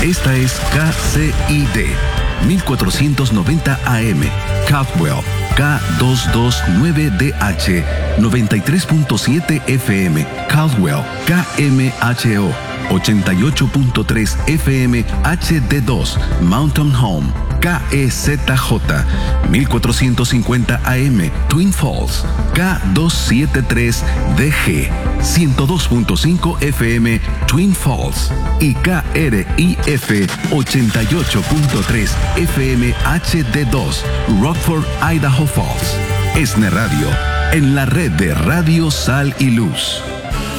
Esta es KCID 1490 AM, Caldwell, K229DH, 93.7 FM, Caldwell, KMHO, 88.3 FM HD2, Mountain Home, KEZJ, 1450 AM, Twin Falls, K273DG, 102.5 FM, Twin Falls y KRIF 88.3 FM HD2, Rockford, Idaho Falls. ESNE Radio, en la red de Radio Sal y Luz.